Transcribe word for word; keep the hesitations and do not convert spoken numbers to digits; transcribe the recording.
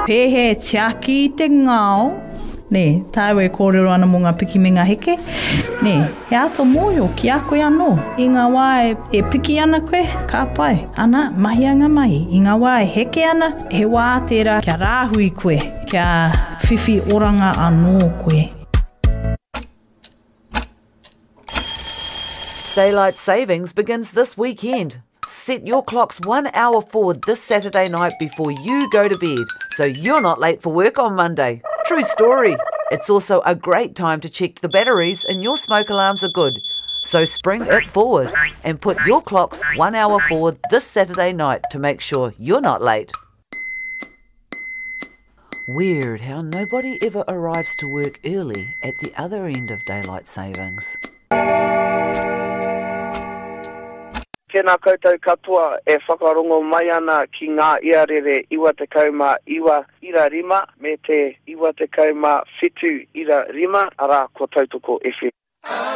Pehe tiaki te ngao. Ne, tāu e kōrero ana mō ngā piki me ngā heke. Ne, he ato mōhio ki a koe anō. I ngā wā e, e piki ana koe, ka pai. Ana, mahi anga mahi. I ngā wā e heke ana, he wā tērā kia rāhui koe, kia whiwhi oranga anō koe. Daylight savings begins this weekend. Set your clocks one hour forward this Saturday night before you go to bed, so you're not late for work on Monday. True story. It's also a great time to check the batteries and your smoke alarms are good. So spring it forward and put your clocks one hour forward this Saturday night to make sure you're not late. Weird how nobody ever arrives to work early at the other end of daylight savings. Kena koutou katoa e whakarongo mai ana ki ngā iarere iwa te kauma iwa ira rima me te iwa te kauma whitu ira rima ara ko tautoko F M.